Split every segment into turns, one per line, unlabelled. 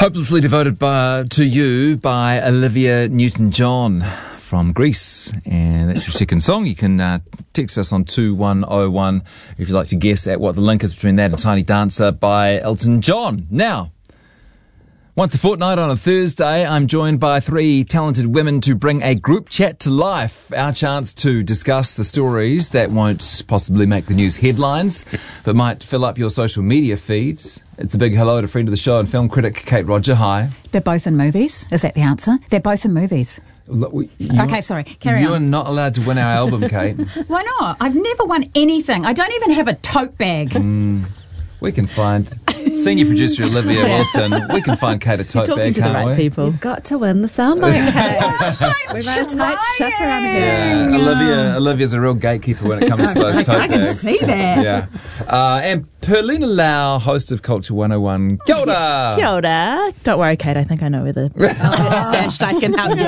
Hopelessly Devoted to You by Olivia Newton-John from Greece. And that's your second song. You can text us on 2101 if you'd like to guess at what the link is between that and Tiny Dancer by Elton John. Now, once a fortnight on a Thursday, I'm joined by three talented women to bring a group chat to life. Our chance to discuss the stories that won't possibly make the news headlines, but might fill up your social media feeds. It's a big hello to friend of the show and film critic Kate Roger. Hi.
They're both in movies. Is that the answer? They're both in movies. Okay, sorry. Carry on.
You are not allowed to win our album, Kate.
Why not? I've never won anything. I don't even have a tote bag.
We can find senior producer Olivia Wilson. We can find Kate a tote bag,
to the
can't
right
we?
people. You've got to win the soundbite, Kate. We run a tight ship around here.
Yeah, Olivia's a real gatekeeper when it comes to those tote bags.
I can see that.
Yeah. And Perlina Lau, host of Culture 101. Kia ora!
Kia ora. Don't worry, Kate. I think I know where the stashed. I can help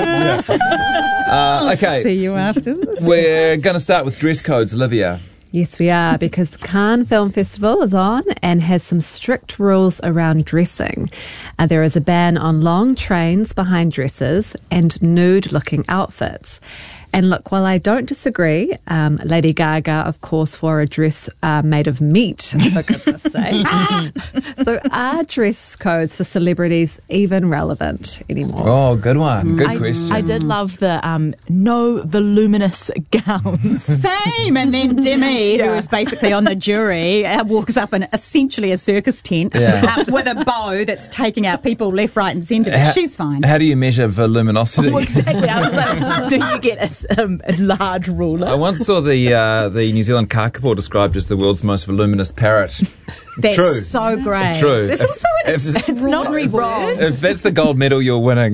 you.
Okay.
See you after this.
We're going to start with dress codes, Olivia.
Yes, we are, because Cannes Film Festival is on and has some strict rules around dressing. There is a ban on long trains behind dresses and nude-looking outfits. And look, while I don't disagree, Lady Gaga, of course, wore a dress made of meat, for goodness sake. So are dress codes for celebrities even relevant anymore?
Oh, good one. Good question.
I did love the no voluminous gowns.
Same. And then Demi, who is basically on the jury, walks up in essentially a circus tent with a bow that's taking out people left, right and centre. But she's fine.
How do you measure voluminosity?
Oh, exactly. I was like, do you get a large ruler?
I once saw the New Zealand kakapo described as the world's most voluminous parrot.
That's
True.
so great.
True.
It's also an extraordinary word.
If that's the gold medal you're winning,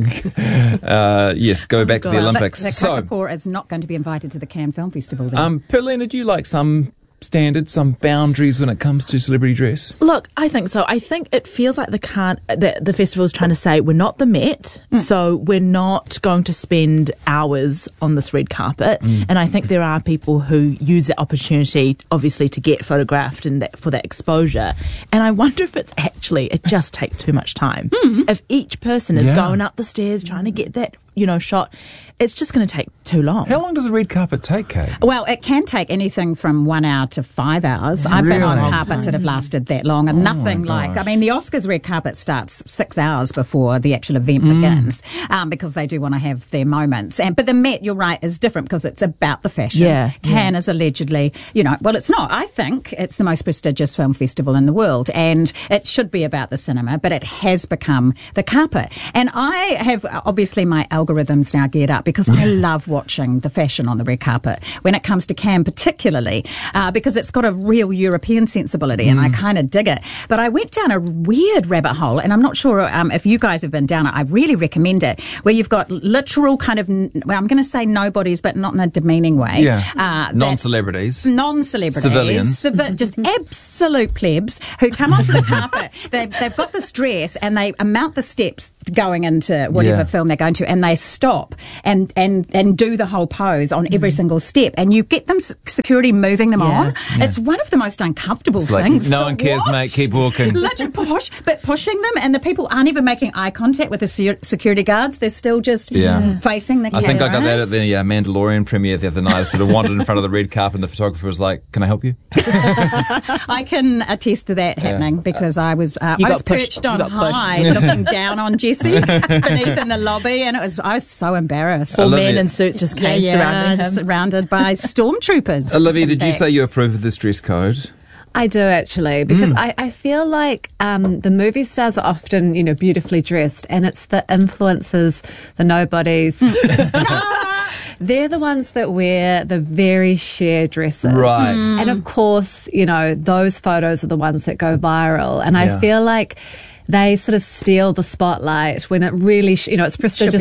yes, go back to the Olympics.
The kakapo is not going to be invited to the Cannes Film Festival then.
Perlina, do you like some standards, some boundaries when it comes to celebrity dress?
Look, I think so. I think it feels like the festival is trying to say we're not the Met, so we're not going to spend hours on this red carpet. And I think there are people who use that opportunity, obviously, to get photographed and for that exposure. And I wonder if it just takes too much time. If each person is going up the stairs trying to get that, shot, it's just going to take too long.
How long does a red carpet take, Kate?
Well, it can take anything from 1 hour to 5 hours. I've been on carpets that have lasted that long, and nothing like. I mean, the Oscars red carpet starts 6 hours before the actual event begins, because they do want to have their moments. But the Met, you're right, is different because it's about the fashion. Cannes is allegedly, well, it's not. I think it's the most prestigious film festival in the world, and it should be about the cinema, but it has become the carpet. And I have obviously my algorithms now geared up because I love watching the fashion on the red carpet when it comes to Cannes particularly, because it's got a real European sensibility and I kind of dig it. But I went down a weird rabbit hole, and I'm not sure if you guys have been down it. I really recommend it, where you've got literal kind of, well, I'm going to say nobodies, but not in a demeaning way.
Non-celebrities.
Civilians. Just absolute plebs who come onto the carpet. They've got this dress and they mount the steps going into whatever film they're going to, and they stop and do the whole pose on every single step, and you get them security moving them on. It's one of the most uncomfortable things.
No one cares, mate. Keep walking.
Literally but pushing them, and the people aren't even making eye contact with the security guards. They're still just facing the camera.
I think I got that at the Mandalorian premiere the other night. I sort of wandered in front of the red carpet, and the photographer was like, "Can I help you?"
I can attest to that happening because I was perched on high, looking down on Jessie beneath in the lobby, and I was so embarrassed.
All men in suits just came surrounding him.
Surrounded by stormtroopers.
Olivia, did you say you approve of this dress code?
I do, actually, because I feel like the movie stars are often, beautifully dressed, and it's the influencers, the nobodies. They're the ones that wear the very sheer dresses.
Right.
And of course, those photos are the ones that go viral. And I feel like they sort of steal the spotlight when it really, it's prestigious.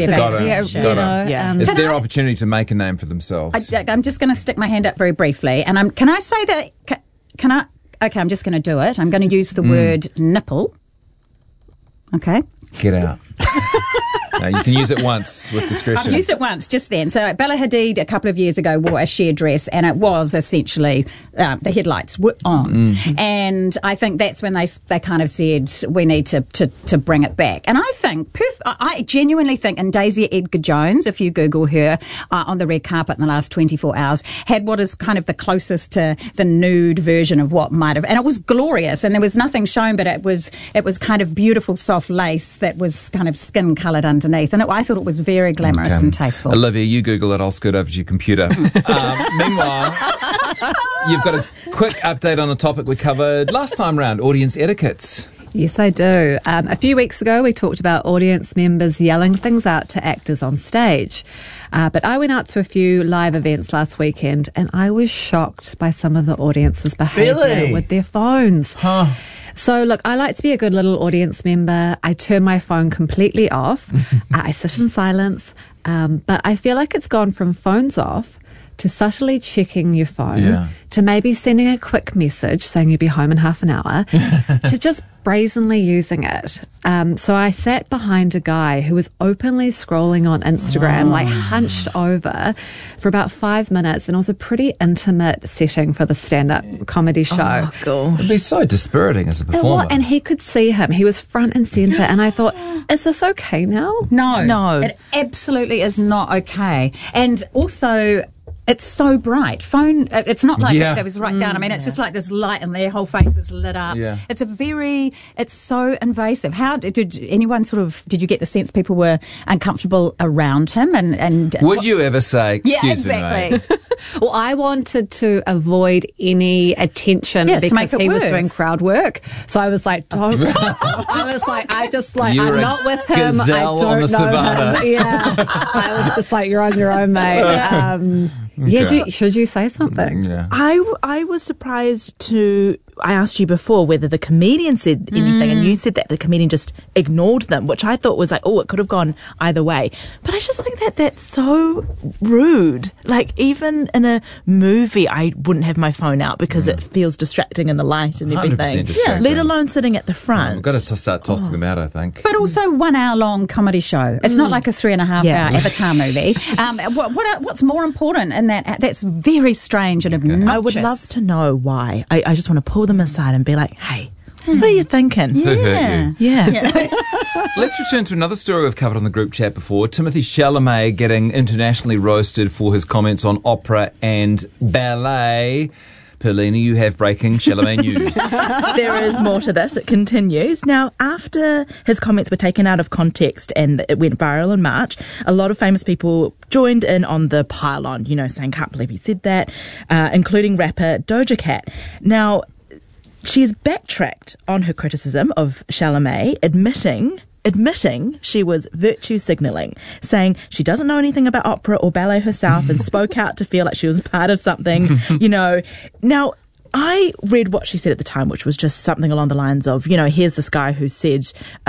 It's their opportunity to make a name for themselves.
I'm just going to stick my hand up very briefly, and can I say that? Can I? Okay, I'm just going to do it. I'm going to use the word nipple. Okay.
Get out. You can use it once with discretion.
I've used it once, just then. So Bella Hadid a couple of years ago wore a sheer dress, and it was essentially the headlights were on. And I think that's when they kind of said we need to bring it back. And I think I genuinely think, and Daisy Edgar Jones, if you Google her on the red carpet in the last 24 hours, had what is kind of the closest to the nude version of what might have, and it was glorious. And there was nothing shown, but it was kind of beautiful soft lace that was kind of skin coloured underneath, and I thought it was very glamorous and tasteful.
Olivia, you Google it, I'll scoot over to your computer. Meanwhile, you've got a quick update on a topic we covered last time round, audience etiquettes.
Yes, I do. A few weeks ago, we talked about audience members yelling things out to actors on stage. But I went out to a few live events last weekend, and I was shocked by some of the audience's behaviour with their phones.
Huh.
So, look, I like to be a good little audience member. I turn my phone completely off. I sit in silence. But I feel like it's gone from phones off to subtly checking your phone, to maybe sending a quick message saying you'll be home in half an hour, to just brazenly using it. So I sat behind a guy who was openly scrolling on Instagram, like hunched over for about 5 minutes, and it was a pretty intimate setting for the stand-up comedy show.
Oh, gosh.
It'd be so dispiriting as a performer.
And he could see him. He was front and centre, and I thought, is this okay now?
No. It absolutely is not okay. And also, it's so bright. Phone, it's not like it was right down. I mean, it's just like this light and their whole face is lit up.
Yeah.
It's so invasive. How did anyone did you get the sense people were uncomfortable around him? And
would you ever say, excuse me, mate?
Well,
I wanted to avoid any attention because he was doing crowd work. So I was like, don't. I was like, I'm not with him.
Gazelle
I don't
on the
know
savannah.
him. Yeah. I was just like, you're on your own, mate. Yeah, should you say something?
Yeah.
I was surprised I asked you before whether the comedian said anything, and you said that the comedian just ignored them, which I thought was like, it could have gone either way. But I just think that that's so rude. Like, even in a movie, I wouldn't have my phone out because it feels distracting in the light and everything.
100% distracting.
Let alone sitting at the front.
We've got to start tossing them out, I think.
But also 1 hour long comedy show. It's not like a 3.5 hour Avatar movie. What's more important in that? That's very strange and obnoxious.
I would love to know why. I just want to pull them aside and be like, hey, what are you thinking?
Who hurt you?
Yeah.
Let's return to another story we've covered on the group chat before. Timothy Chalamet getting internationally roasted for his comments on opera and ballet. Perlini, you have breaking Chalamet news.
There is more to this. It continues. Now, after his comments were taken out of context and it went viral in March, a lot of famous people joined in on the pile-on, saying, can't believe he said that, including rapper Doja Cat. Now, she's backtracked on her criticism of Chalamet, admitting she was virtue signalling, saying she doesn't know anything about opera or ballet herself and spoke out to feel like she was part of something, Now, I read what she said at the time, which was just something along the lines of, here's this guy who said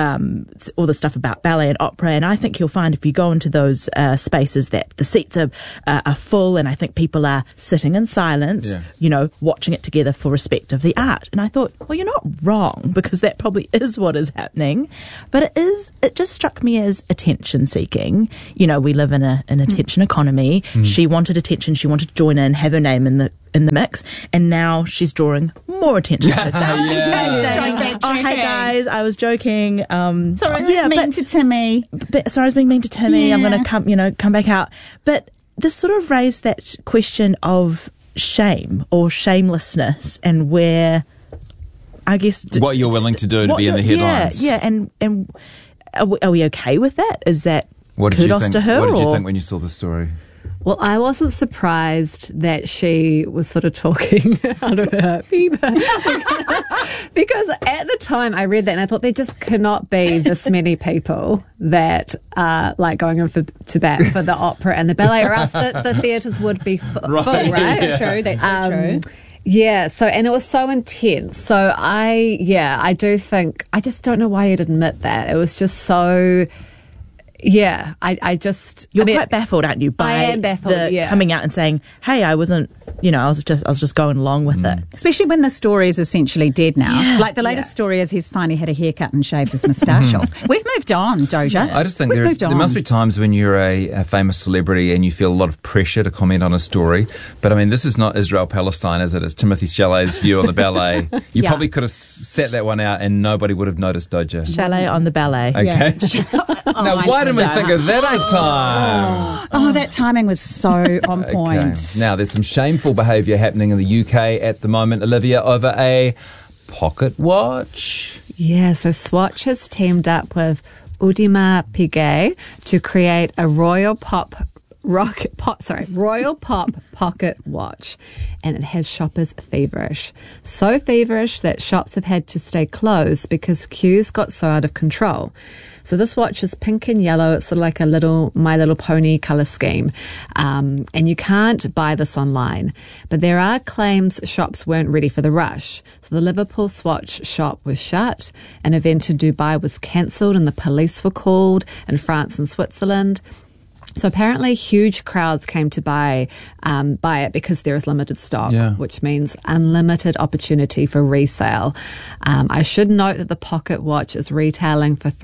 all the stuff about ballet and opera, and I think you'll find if you go into those spaces that the seats are full, and I think people are sitting in silence, watching it together for respect of the art. And I thought, well, you're not wrong, because that probably is what is happening, but it just struck me as attention seeking. We live in an attention economy. She wanted attention. She wanted to join in, have her name in the mix, and now she's drawing more attention to herself. Saying, hey guys, I was joking.
Sorry, I was mean to Timmy.
Sorry, I was being mean to Timmy. I'm going to come back out. But this sort of raised that question of shame or shamelessness, and where, I guess,
what you're willing to do to be in the headlines.
Yeah, and are we okay with that? Is that kudos to her?
What did you think when you saw the story?
Well, I wasn't surprised that she was sort of talking out of her fever. Because at the time I read that and I thought there just cannot be this many people that are like going in to bat for the opera and the ballet, or else the theatres would be full, right?
Yeah.
True, that's so true.
Yeah, and it was so intense. So I do think, I just don't know why you'd admit that. It was just so... Yeah, I just...
You're quite baffled, aren't you?
I am baffled,
coming out and saying, hey, I wasn't, I was just going along with it.
Especially when the story is essentially dead now. Yeah. Like the latest story is he's finally had a haircut and shaved his moustache off. We've moved on, Doja.
I just think there must be times when you're a famous celebrity and you feel a lot of pressure to comment on a story. But I mean, this is not Israel-Palestine, is it? It's Timothy Chalet's view on the ballet. You probably could have set that one out and nobody would have noticed, Doja.
Chalet on the ballet.
Okay.
Yeah.
Now, why didn't we think of that at the time?
Oh, that timing was so on point.
Okay. Now, there's some shameful behaviour happening in the UK at the moment, Olivia, over a pocket watch.
Yeah, so Swatch has teamed up with Audemars Piguet to create a Royal Pop pocket watch, and it has shoppers feverish. So feverish that shops have had to stay closed because queues got so out of control. So this watch is pink and yellow. It's sort of like a little My Little Pony colour scheme. And you can't buy this online. But there are claims shops weren't ready for the rush. So the Liverpool Swatch shop was shut. An event in Dubai was cancelled and the police were called in France and Switzerland. So apparently huge crowds came to buy it because there is limited stock, which means unlimited opportunity for resale. I should note that the pocket watch is retailing for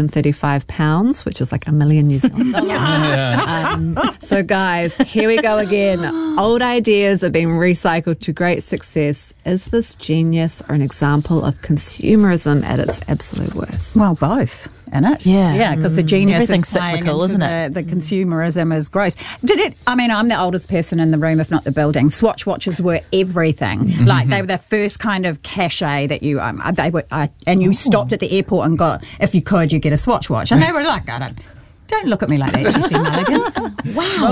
£335, which is like $1 million New Zealand dollars. So guys, here we go again. Old ideas are being recycled to great success. Is this genius or an example of consumerism at its absolute worst?
Well, both. In it,
yeah,
because the genius
everything's
is
cyclical, isn't it?
The consumerism is gross. I'm the oldest person in the room, if not the building. Swatch watches were everything. Like they were the first kind of cachet that you and you stopped at the airport and got, if you could, you get a Swatch watch, and they were like, Don't look at me like that, Jessie Mulligan.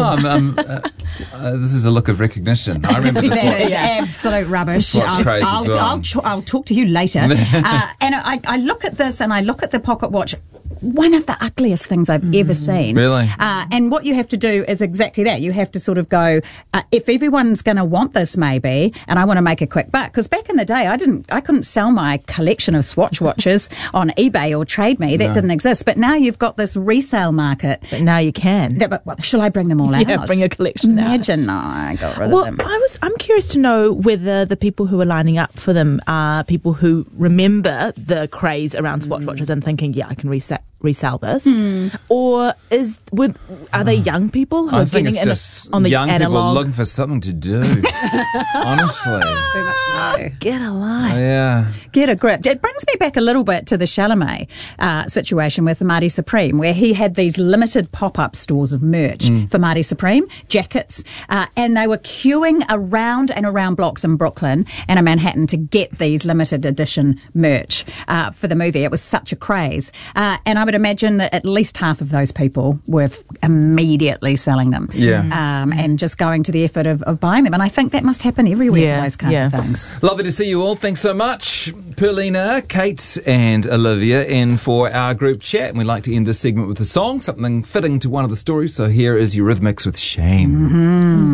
Wow.
This is a look of recognition. I remember the Swatch.
That is absolute rubbish.
Swatch craze as well.
I'll talk to you later. And I look at this and I look at the pocket watch. One of the ugliest things I've ever seen.
Really?
And what you have to do is exactly that. You have to sort of go, if everyone's going to want this maybe, and I want to make a quick buck, because back in the day I couldn't sell my collection of Swatch watches on eBay or Trade Me. That didn't exist. But now you've got this resale market.
But now you can.
Shall I bring them all out?
Yeah, bring a collection out.
Imagine I got rid of them.
I'm curious to know whether the people who are lining up for them are people who remember the craze around Swatch watches and thinking, I can resell this, or are they young people who are getting
on the young
analog?
People looking for something to do? Honestly,
too much no.
Get a life.
Yeah,
get a grip. It brings me back a little bit to the Chalamet situation with Marty Supreme, where he had these limited pop-up stores of merch for Marty Supreme, jackets, and they were queuing around and around blocks in Brooklyn and in Manhattan to get these limited edition merch for the movie. It was such a craze, and I would imagine that at least half of those people were immediately selling them, and just going to the effort of buying them. And I think that must happen everywhere for those kinds of things.
Lovely to see you all. Thanks so much, Perlina, Kate, and Olivia, in for our group chat. And we'd like to end this segment with a song, something fitting to one of the stories. So here is Eurythmics with Shame.